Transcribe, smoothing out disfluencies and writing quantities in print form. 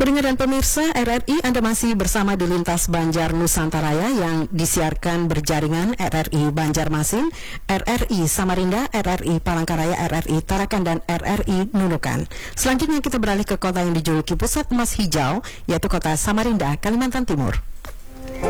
Pendengar dan pemirsa RRI, Anda masih bersama di Lintas Banjar Nusantara yang disiarkan berjaringan RRI Banjarmasin, RRI Samarinda, RRI Palangkaraya, RRI Tarakan, dan RRI Nunukan. Selanjutnya kita beralih ke kota yang dijuluki pusat emas hijau, yaitu kota Samarinda, Kalimantan Timur.